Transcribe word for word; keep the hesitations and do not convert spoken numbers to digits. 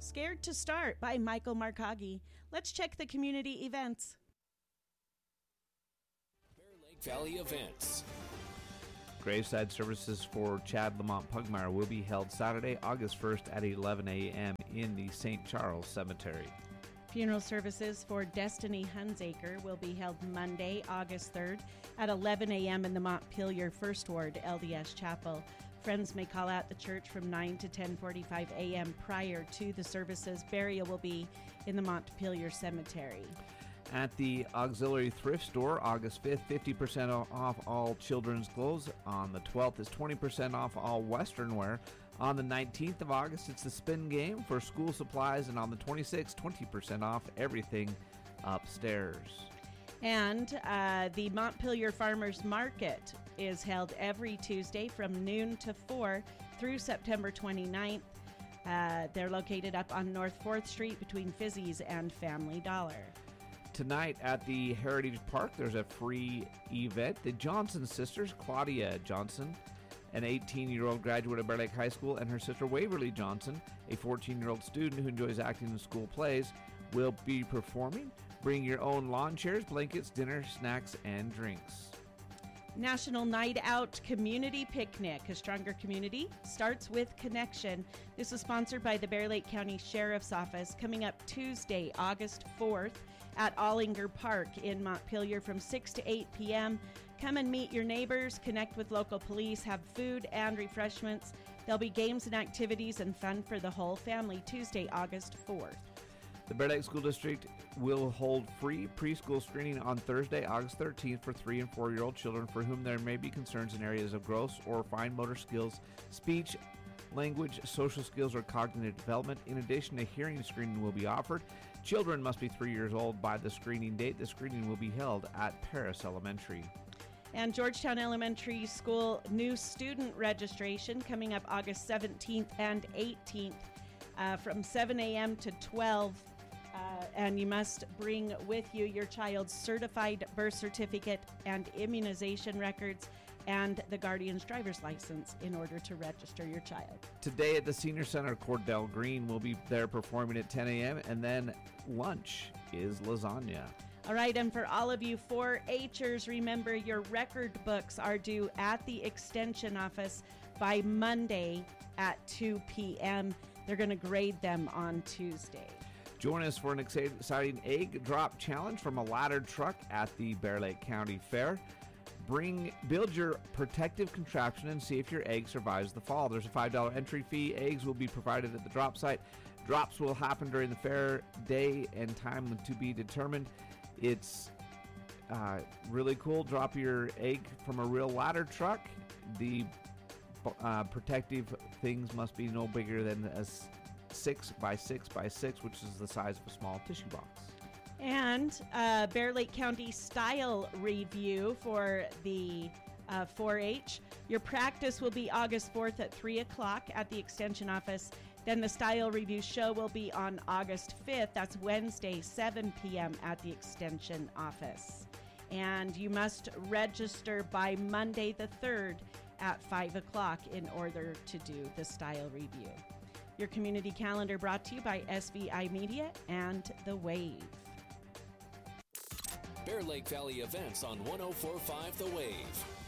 Scared to Start by Michael Markagi. Let's check the community events. Bear Lake Valley events. Graveside services for Chad Lamont Pugmire will be held Saturday, August first at eleven a.m. in the Saint Charles Cemetery. Funeral services for Destiny Hunsaker will be held Monday, August third at eleven a.m. in the Montpelier First Ward L D S Chapel. Friends may call out the church from nine to ten forty-five a.m. prior to the services. Burial will be in the Montpelier Cemetery. At the Auxiliary Thrift Store, August fifth, fifty percent off all children's clothes. On the twelfth is twenty percent off all Western wear. On the nineteenth of August, it's the Spin Game for school supplies. And on the twenty-sixth, twenty percent off everything upstairs. And uh, the Montpelier Farmers Market is held every Tuesday from noon to four through September twenty-ninth. Uh, they're located up on North fourth Street between Fizzy's and Family Dollar. Tonight at the Heritage Park, there's a free event. The Johnson sisters, Claudia Johnson, an eighteen-year-old graduate of Bear Lake High School, and her sister Waverly Johnson, a fourteen-year-old student who enjoys acting in school plays, will be performing. Bring your own lawn chairs, blankets, dinner, snacks, and drinks. National Night Out Community Picnic. A stronger community starts with connection. This is sponsored by the Bear Lake County Sheriff's Office, coming up Tuesday, August fourth at Allinger Park in Montpelier from six to eight p.m. Come and meet your neighbors, connect with local police, have food and refreshments. There'll be games and activities and fun for the whole family. Tuesday, August fourth. The Bear Lake School District will hold free preschool screening on Thursday, August thirteenth for three and four-year-old children for whom there may be concerns in areas of gross or fine motor skills, speech, language, social skills, or cognitive development. In addition, a hearing screening will be offered. Children must be three years old by the screening date. The screening will be held at Paris Elementary. And Georgetown Elementary School new student registration coming up August seventeenth and eighteenth uh, from seven a.m. to twelve. Uh, and you must bring with you your child's certified birth certificate and immunization records and the guardian's driver's license in order to register your child. Today at the Senior Center, Cordell Green will be there performing at ten a.m. and then lunch is lasagna. All right, and for all of you four H'ers, remember your record books are due at the Extension office by Monday at two p.m. They're going to grade them on Tuesday. Join us for an exciting egg drop challenge from a ladder truck at the Bear Lake County Fair. Bring, build your protective contraption and see if your egg survives the fall. There's a five dollars entry fee. Eggs will be provided at the drop site. Drops will happen during the fair day and time to be determined. It's uh, really cool. Drop your egg from a real ladder truck. The uh, protective things must be no bigger than a six by six by six, which is the size of a small tissue box. And uh, Bear Lake County Style Review for the uh, four H. Your practice will be August fourth at three o'clock at the Extension office. Then the Style Review show will be on August fifth. That's Wednesday, seven p.m. at the Extension office. And you must register by Monday the third at five o'clock in order to do the Style Review. Your community calendar brought to you by S V I Media and The Wave. Bear Lake Valley events on one oh four point five The Wave.